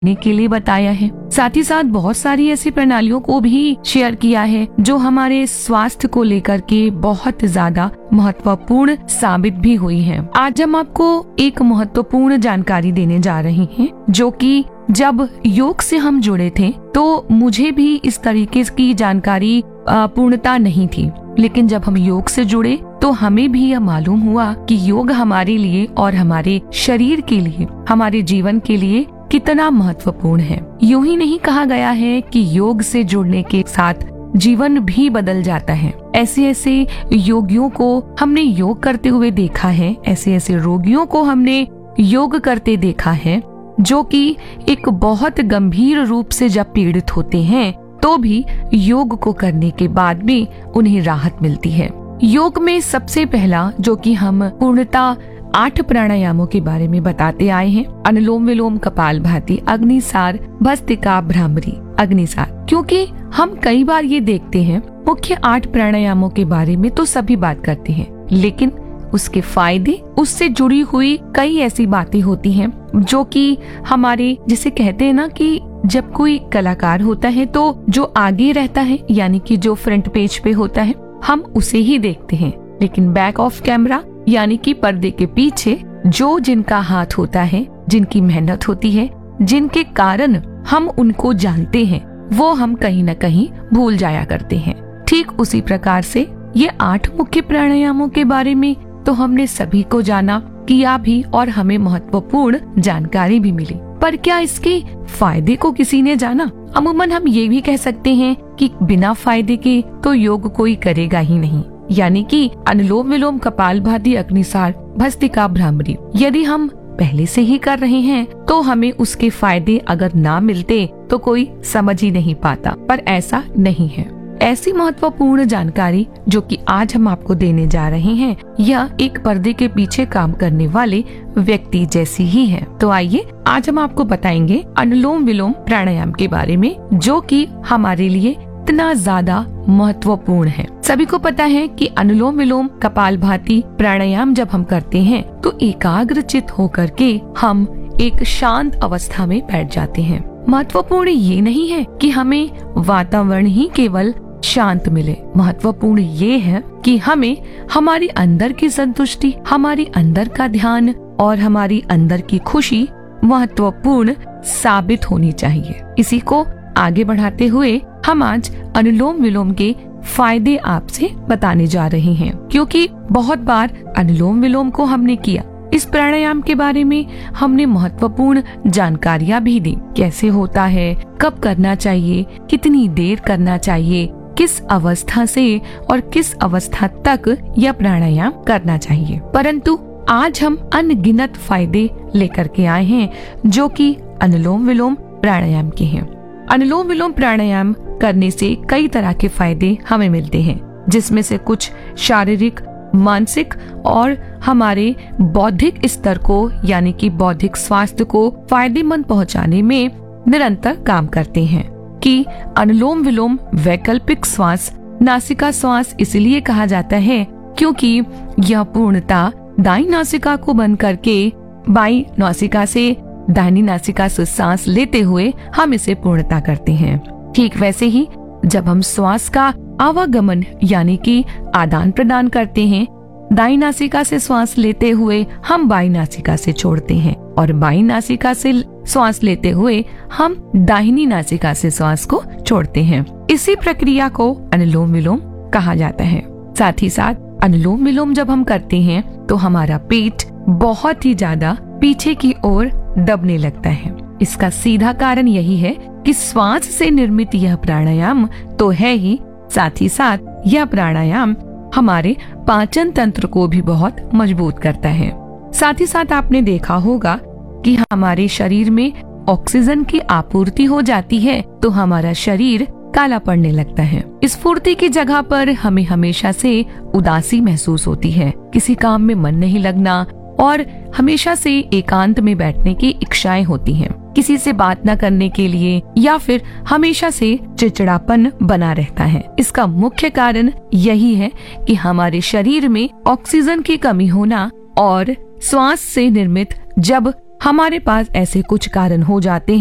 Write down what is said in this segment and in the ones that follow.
के लिए बताया है। साथ ही साथ बहुत सारी ऐसी प्रणालियों को भी शेयर किया है जो हमारे स्वास्थ्य को लेकर के बहुत ज्यादा महत्वपूर्ण साबित भी हुई है। आज हम आपको एक महत्वपूर्ण जानकारी देने जा रहे हैं जो कि जब योग से हम जुड़े थे तो मुझे भी इस तरीके की जानकारी पूर्णता नहीं थी, लेकिन जब हम योग से जुड़े तो हमें भी यह मालूम हुआ कि योग हमारे लिए और हमारे शरीर के लिए, हमारे जीवन के लिए कितना महत्वपूर्ण है। यूं ही नहीं कहा गया है कि योग से जुड़ने के साथ जीवन भी बदल जाता है। ऐसे ऐसे योगियों को हमने योग करते हुए देखा है, ऐसे ऐसे रोगियों को हमने योग करते देखा है जो कि एक बहुत गंभीर रूप से जब पीड़ित होते हैं तो भी योग को करने के बाद भी उन्हें राहत मिलती है। योग में सबसे पहला जो कि हम पूर्णतः 8 प्राणायामों के बारे में बताते आए हैं, अनुलोम विलोम, कपालभाति, अग्निसार, भस्त्रिका, भ्रामरी, अग्निसार। क्योंकि हम कई बार ये देखते हैं मुख्य 8 प्राणायामों के बारे में तो सभी बात करते हैं, लेकिन उसके फायदे, उससे जुड़ी हुई कई ऐसी बातें होती हैं जो कि हमारे, जिसे कहते हैं ना कि जब कोई कलाकार होता है तो जो आगे रहता है यानी कि जो फ्रंट पेज पे होता है हम उसे ही देखते हैं, लेकिन बैक ऑफ कैमरा यानी कि पर्दे के पीछे जो जिनका हाथ होता है, जिनकी मेहनत होती है, जिनके कारण हम उनको जानते हैं, वो हम कहीं न कहीं भूल जाया करते हैं। ठीक उसी प्रकार से ये 8 मुख्य प्राणायामों के बारे में तो हमने सभी को जाना, किया भी और हमें महत्वपूर्ण जानकारी भी मिली, पर क्या इसके फायदे को किसी ने जाना? अमूमन हम ये भी कह सकते हैं कि बिना फायदे के तो योग कोई करेगा ही नहीं, यानी कि अनुलोम विलोम, कपालभाति, अग्निसार, भस्त्रिका, भ्रामरी यदि हम पहले से ही कर रहे हैं तो हमें उसके फायदे अगर ना मिलते तो कोई समझ ही नहीं पाता, पर ऐसा नहीं है। ऐसी महत्वपूर्ण जानकारी जो कि आज हम आपको देने जा रहे हैं यह एक पर्दे के पीछे काम करने वाले व्यक्ति जैसी ही है। तो आइए आज हम आपको बताएंगे अनुलोम विलोम प्राणायाम के बारे में जो कि हमारे लिए इतना ज्यादा महत्वपूर्ण है। सभी को पता है कि अनुलोम विलोम, कपालभाति प्राणायाम जब हम करते हैं तो एकाग्रचित होकर के हम एक शांत अवस्था में बैठ जाते हैं। महत्वपूर्ण ये नहीं है कि हमें वातावरण ही केवल शांत मिले, महत्वपूर्ण ये है कि हमें हमारी अंदर की संतुष्टि, हमारी अंदर का ध्यान और हमारी अंदर की खुशी महत्वपूर्ण साबित होनी चाहिए। इसी को आगे बढ़ाते हुए हम आज अनुलोम विलोम के फायदे आपसे बताने जा रहे हैं, क्योंकि बहुत बार अनुलोम विलोम को हमने किया, इस प्राणायाम के बारे में हमने महत्वपूर्ण जानकारियाँ भी दी, कैसे होता है, कब करना चाहिए, कितनी देर करना चाहिए, किस अवस्था से और किस अवस्था तक यह प्राणायाम करना चाहिए। परंतु आज हम अनगिनत फायदे लेकर के आए हैं जो कि अनुलोम विलोम प्राणायाम के हैं। अनुलोम विलोम प्राणायाम करने से कई तरह के फायदे हमें मिलते हैं, जिसमें से कुछ शारीरिक, मानसिक और हमारे बौद्धिक स्तर को यानी कि बौद्धिक स्वास्थ्य को फायदेमंद पहुंचाने में निरंतर काम करते हैं। कि अनुलोम विलोम वैकल्पिक श्वास, नासिका श्वास इसलिए कहा जाता है क्योंकि यह पूर्णतः दाईं नासिका को बंद करके बाईं नासिका से दाहिनी नासिका से सांस लेते हुए हम इसे पूर्णतः करते हैं। ठीक वैसे ही जब हम श्वास का आवागमन यानी कि आदान प्रदान करते हैं, दाईं नासिका से श्वास लेते हुए हम बाईं नासिका से छोड़ते हैं और बाईं नासिका से श्वास लेते हुए हम दाहिनी नासिका से श्वास को छोड़ते हैं। इसी प्रक्रिया को अनुलोम विलोम कहा जाता है। साथ ही साथ अनुलोम विलोम जब हम करते हैं तो हमारा पेट बहुत ही ज्यादा पीछे की ओर दबने लगता है। इसका सीधा कारण यही है कि श्वास से निर्मित यह प्राणायाम तो है ही, साथ ही साथ यह प्राणायाम हमारे पाचन तंत्र को भी बहुत मजबूत करता है। साथ ही साथ आपने देखा होगा कि हमारे शरीर में ऑक्सीजन की आपूर्ति हो जाती है तो हमारा शरीर काला पड़ने लगता है। इस फुर्ती की जगह पर हमें हमेशा से उदासी महसूस होती है, किसी काम में मन नहीं लगना और हमेशा से एकांत में बैठने की इच्छाएं होती हैं, किसी से बात न करने के लिए या फिर हमेशा से चिड़चिड़ापन बना रहता है। इसका मुख्य कारण यही है कि हमारे शरीर में ऑक्सीजन की कमी होना और श्वास से निर्मित जब हमारे पास ऐसे कुछ कारण हो जाते हैं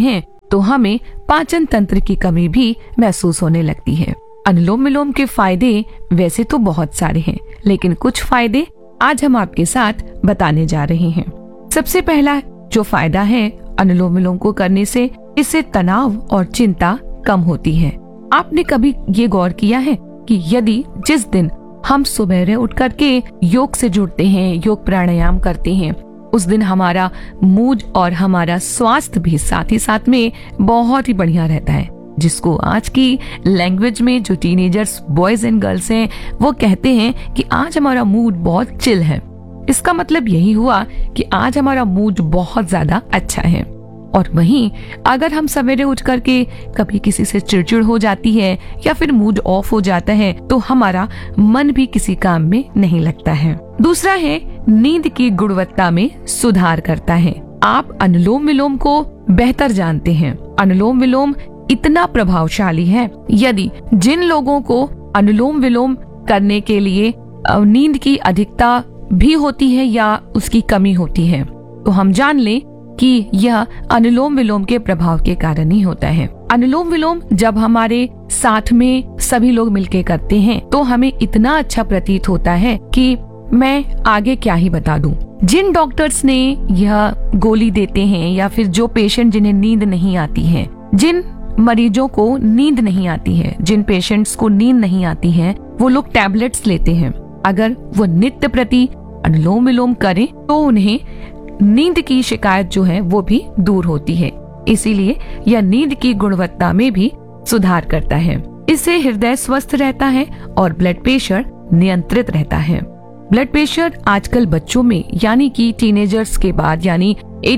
तो हमें पाचन तंत्र की कमी भी महसूस होने लगती है। अनुलोम विलोम के फायदे वैसे तो बहुत सारे हैं, लेकिन कुछ फायदे आज हम आपके साथ बताने जा रहे हैं। सबसे पहला जो फायदा है अनुलोम विलोम को करने से, इससे तनाव और चिंता कम होती है। आपने कभी ये गौर किया है कि यदि जिस दिन हम सुबह उठ करके योग से जुड़ते हैं, योग प्राणायाम करते हैं, उस दिन हमारा मूड और हमारा स्वास्थ्य भी साथ ही साथ में बहुत ही बढ़िया रहता है, जिसको आज की लैंग्वेज में जो टीनेजर्स बॉयज एंड गर्ल्स हैं वो कहते हैं कि आज हमारा मूड बहुत चिल है। इसका मतलब यही हुआ कि आज हमारा मूड बहुत ज्यादा अच्छा है। और वहीं अगर हम सवेरे उठ करके कभी किसी से चिड़चिड़ हो जाती है या फिर मूड ऑफ हो जाता है तो हमारा मन भी किसी काम में नहीं लगता है। दूसरा है नींद की गुणवत्ता में सुधार करता है। आप अनुलोम विलोम को बेहतर जानते हैं। अनुलोम विलोम इतना प्रभावशाली है, यदि जिन लोगों को अनुलोम विलोम करने के लिए नींद की अधिकता भी होती है या उसकी कमी होती है, तो हम जान लें कि यह अनुलोम विलोम के प्रभाव के कारण ही होता है। अनुलोम विलोम जब हमारे साथ में सभी लोग मिलके करते हैं तो हमें इतना अच्छा प्रतीत होता है कि मैं आगे क्या ही बता दूं। जिन डॉक्टर्स ने यह गोली देते हैं या फिर जो पेशेंट जिन्हें नींद नहीं आती है, जिन मरीजों को नींद नहीं आती है, जिन पेशेंट्स को नींद नहीं आती है, वो लोग टैबलेट्स लेते हैं। अगर वो नित्य प्रति अनुलोम विलोम करें तो उन्हें नींद की शिकायत जो है वो भी दूर होती है। इसीलिए यह नींद की गुणवत्ता में भी सुधार करता है। इससे हृदय स्वस्थ रहता है और ब्लड प्रेशर नियंत्रित रहता है। ब्लड प्रेशर आजकल बच्चों में यानी कि टीनेजर्स के बाद यानी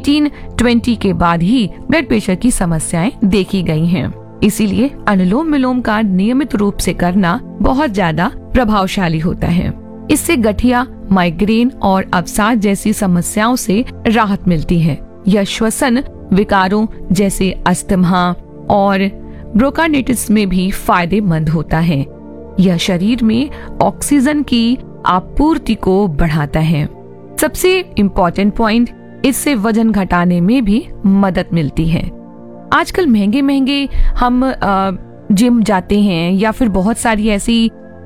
18-20 के बाद ही ब्लड प्रेशर की समस्याएं देखी गई हैं। इसीलिए अनुलोम विलोम का नियमित रूप से करना बहुत ज्यादा प्रभावशाली होता है। इससे गठिया, माइग्रेन और अवसाद जैसी समस्याओं से राहत मिलती है। यह श्वसन विकारों जैसे अस्थमा और ब्रोंकाइटिस में भी फायदेमंद होता है। यह शरीर में ऑक्सीजन की आपूर्ति को बढ़ाता है। सबसे इम्पोर्टेंट पॉइंट, इससे वजन घटाने में भी मदद मिलती है। आजकल महंगे महंगे हम जिम जाते हैं या फिर बहुत सारी ऐसी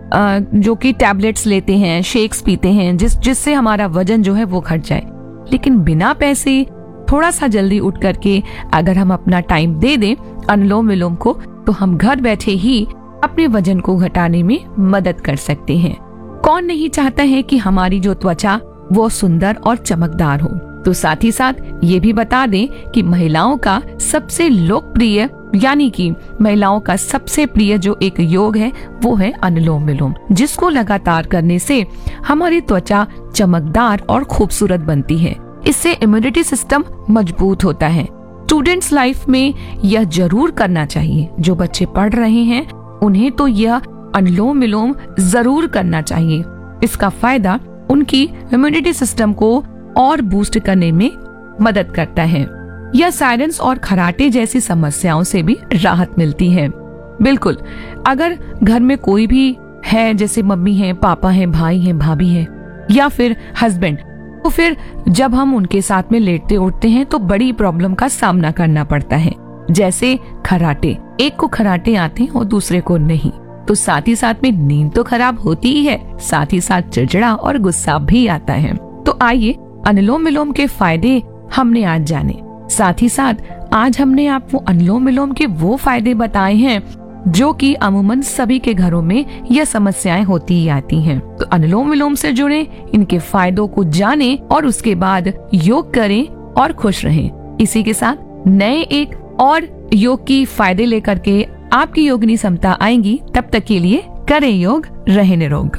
जो कि टैबलेट्स लेते हैं, शेक्स पीते हैं जिससे हमारा वजन जो है वो घट जाए। लेकिन बिना पैसे थोड़ा सा जल्दी उठ करके अगर हम अपना टाइम दे दें अनुलोम विलोम को, तो हम घर बैठे ही अपने वजन को घटाने में मदद कर सकते हैं। कौन नहीं चाहता है कि हमारी जो त्वचा वो सुंदर और चमकदार हो। तो साथ ही साथ ये भी बता दें कि महिलाओं का सबसे लोकप्रिय यानी कि महिलाओं का सबसे प्रिय जो एक योग है वो है अनुलोम विलोम, जिसको लगातार करने से हमारी त्वचा चमकदार और खूबसूरत बनती है। इससे इम्यूनिटी सिस्टम मजबूत होता है। स्टूडेंट्स लाइफ में यह जरूर करना चाहिए। जो बच्चे पढ़ रहे हैं उन्हें तो यह अनुलोम विलोम जरूर करना चाहिए। इसका फायदा उनकी इम्यूनिटी सिस्टम को और बूस्ट करने में मदद करता है। यह साइलेंस और खराटे जैसी समस्याओं से भी राहत मिलती है। बिल्कुल, अगर घर में कोई भी है, जैसे मम्मी है, पापा है, भाई है, भाभी है या फिर हस्बैंड, तो फिर जब हम उनके साथ में लेटते उठते हैं तो बड़ी प्रॉब्लम का सामना करना पड़ता है। जैसे खराटे, एक को खराटे आते हैं और दूसरे को नहीं, तो साथ ही साथ में नींद तो खराब होती ही है, साथ ही साथ चिड़चिड़ा और गुस्सा भी आता है। तो आइए अनुलोम विलोम के फायदे हमने आज जाने। साथ ही साथ आज हमने आपको अनुलोम विलोम के वो फायदे बताए हैं जो कि अमूमन सभी के घरों में यह समस्याएं होती ही आती हैं। तो अनुलोम विलोम से जुड़े, इनके फायदों को जाने और उसके बाद योग करें और खुश रहें। इसी के साथ नए एक और योग की फायदे लेकर के आपकी योगिनी समता आएंगी। तब तक के लिए करें योग, रहें निरोग।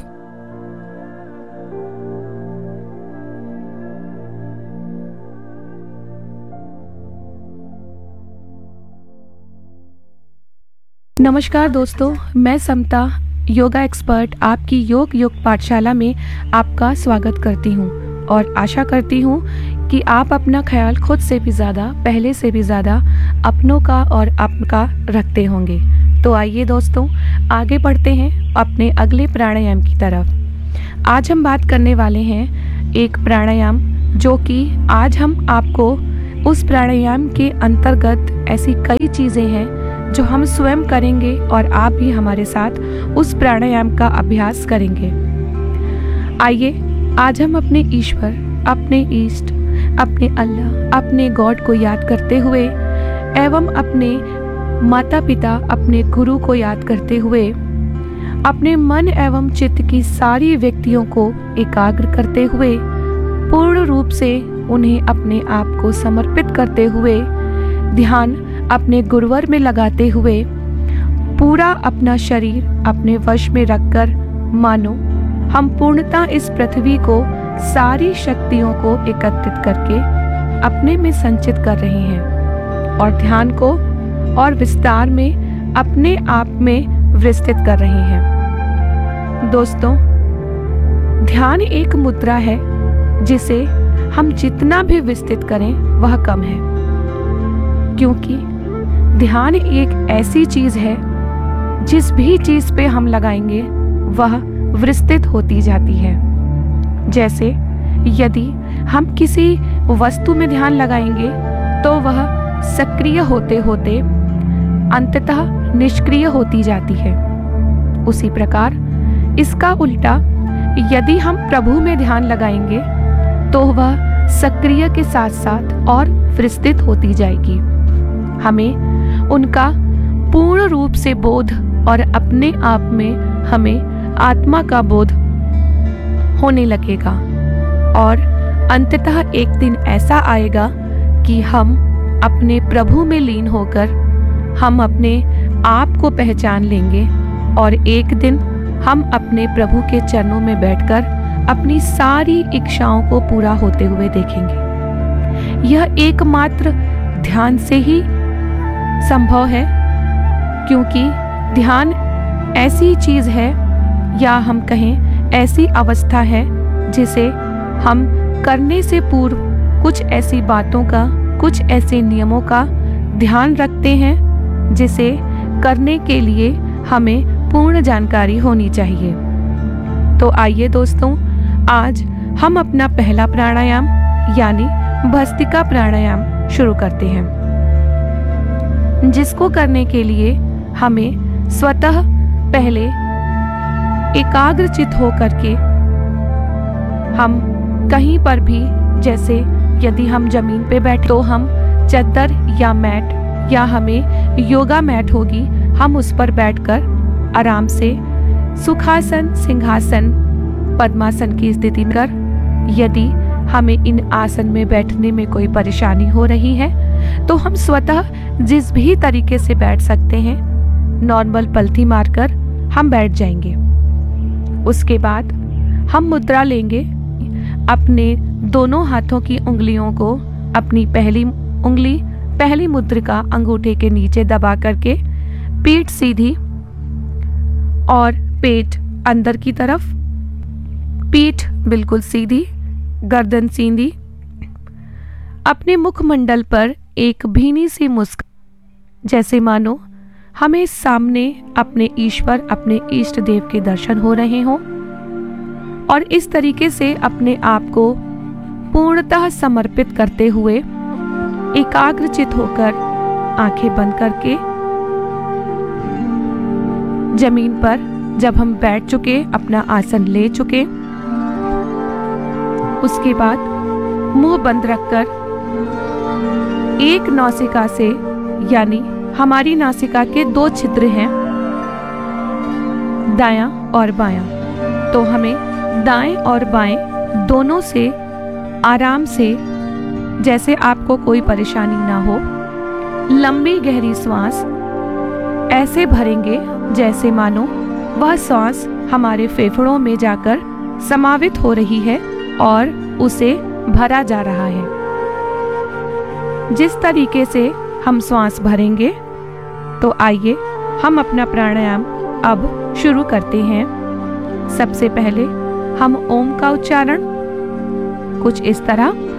नमस्कार दोस्तों, मैं समता योगा एक्सपर्ट आपकी योग पाठशाला में आपका स्वागत करती हूँ और आशा करती हूँ कि आप अपना ख्याल खुद से भी ज़्यादा, पहले से भी ज़्यादा अपनों का और आपका रखते होंगे। तो आइए दोस्तों, आगे बढ़ते हैं अपने अगले प्राणायाम की तरफ। आज हम बात करने वाले हैं एक प्राणायाम जो कि आज हम आपको उस प्राणायाम के अंतर्गत ऐसी कई चीजें हैं जो हम स्वयं करेंगे और आप भी हमारे साथ उस प्राणायाम का अभ्यास करेंगे। आइए आज हम अपने ईश्वर, अपने इष्ट, अपने अल्लाह, अपने गॉड को याद करते हुए एवं अपने माता पिता, अपने गुरु को याद करते हुए अपने मन एवं चित्त की सारी व्यक्तियों को एकाग्र करते हुए पूर्ण रूप से उन्हें अपने आप को समर्पित करते हुए ध्यान अपने गुरुवर में लगाते हुए पूरा अपना शरीर अपने वश में रखकर मानो हम पूर्णतः इस पृथ्वी को सारी शक्तियों को एकत्रित करके अपने में संचित कर रहे हैं और ध्यान को और विस्तार में अपने आप में विस्तृत कर रहे हैं। दोस्तों, ध्यान एक मुद्रा है जिसे हम जितना भी विस्तृत करें वह कम है, क्योंकि ध्यान एक ऐसी चीज है जिस भी चीज पे हम लगाएंगे वह विस्तृत होती जाती है। जैसे यदि हम किसी वस्तु में ध्यान लगाएंगे तो वह सक्रिय होते होते अंततः निष्क्रिय होती जाती है। उसी प्रकार इसका उल्टा यदि हम प्रभु में ध्यान लगाएंगे तो वह सक्रिय के साथ साथ और विस्तृत होती जाएगी। हमें उनका पूर्ण रूप से बोध और अपने आप में हमें आत्मा का बोध होने लगेगा और अंततः एक दिन ऐसा आएगा कि हम अपने प्रभु में लीन होकर हम अपने आप को पहचान लेंगे और एक दिन हम अपने प्रभु के चरणों में बैठकर अपनी सारी इच्छाओं को पूरा होते हुए देखेंगे। यह एकमात्र ध्यान से ही संभव है, क्योंकि ध्यान ऐसी चीज है या हम कहें ऐसी अवस्था है जिसे हम करने से पूर्व कुछ ऐसी बातों का, कुछ ऐसे नियमों का ध्यान रखते हैं जिसे करने के लिए हमें पूर्ण जानकारी होनी चाहिए। तो आइए दोस्तों, आज हम अपना पहला प्राणायाम यानी भस्त्रिका प्राणायाम शुरू करते हैं, जिसको करने के लिए हमें स्वतः पहले एकाग्रचित होकर के हम कहीं पर भी, जैसे यदि हम जमीन पे बैठे तो हम चद्दर या मैट या हमें योगा मैट होगी, हम उस पर बैठकर आराम से सुखासन, सिंहासन, पद्मासन की स्थिति में कर, यदि हमें इन आसन में बैठने में कोई परेशानी हो रही है तो हम स्वतः जिस भी तरीके से बैठ सकते हैं नॉर्मल पलथी मारकर हम बैठ जाएंगे। उसके बाद हम मुद्रा लेंगे, अपने दोनों हाथों की उंगलियों को अपनी पहली उंगली पहली मुद्रिका अंगूठे के नीचे दबा करके पीठ सीधी और पेट अंदर की तरफ, पीठ बिल्कुल सीधी, गर्दन सीधी, अपने मुखमंडल पर एक भीनी सी मुस्कान, जैसे मानो हमें सामने अपने ईश्वर, अपने इष्ट देव के दर्शन हो रहे हों, और इस तरीके से अपने आप को पूर्णतः समर्पित करते हुए एकाग्रचित होकर आंखें बंद करके जमीन पर जब हम बैठ चुके, अपना आसन ले चुके, उसके बाद मुंह बंद रखकर एक नासिका से, यानी हमारी नासिका के दो छिद्र हैं, दायां और बायां, तो हमें दाएं और बाएं दोनों से आराम से, जैसे आपको कोई परेशानी ना हो, लंबी गहरी सांस ऐसे भरेंगे जैसे मानो वह सांस हमारे फेफड़ों में जाकर समावित हो रही है और उसे भरा जा रहा है। जिस तरीके से हम सांस भरेंगे, तो आइए हम अपना प्राणायाम अब शुरू करते हैं। सबसे पहले हम ओम का उच्चारण कुछ इस तरह